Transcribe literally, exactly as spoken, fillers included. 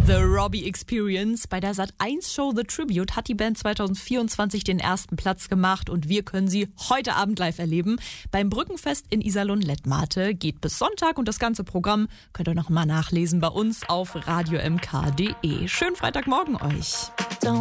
The Robbie Experience. Bei der Sat eins Show The Tribute hat die Band zwanzig vierundzwanzig den ersten Platz gemacht und wir können sie heute Abend live erleben. Beim Brückenfest in Iserlohn-Lettmate geht bis Sonntag und das ganze Programm könnt ihr noch mal nachlesen bei uns auf radio m k punkt d e. Schönen Freitagmorgen euch.